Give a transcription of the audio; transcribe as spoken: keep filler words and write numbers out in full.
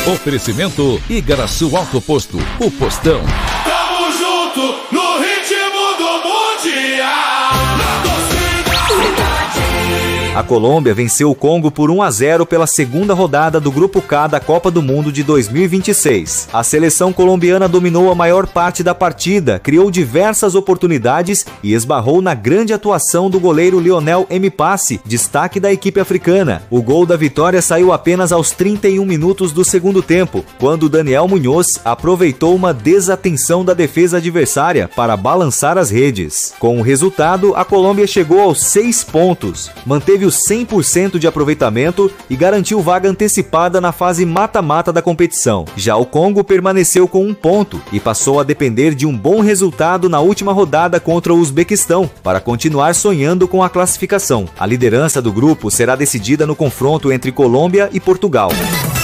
Oferecimento Igaraçu Alto Posto, o postão. Tamo junto no ritmo do Mundial. Na torcida. A Colômbia venceu o Congo por um a zero pela segunda rodada do Grupo K da Copa do Mundo de dois mil e vinte e seis. A seleção colombiana dominou a maior parte da partida, criou diversas oportunidades e esbarrou na grande atuação do goleiro Lionel M. Passi, destaque da equipe africana. O gol da vitória saiu apenas aos trinta e um minutos do segundo tempo, quando Daniel Munhoz aproveitou uma desatenção da defesa adversária para balançar as redes. Com o resultado, a Colômbia chegou aos seis pontos, manteve cem por cento de aproveitamento e garantiu vaga antecipada na fase mata-mata da competição. Já o Congo permaneceu com um ponto e passou a depender de um bom resultado na última rodada contra o Uzbequistão para continuar sonhando com a classificação. A liderança do grupo será decidida no confronto entre Colômbia e Portugal.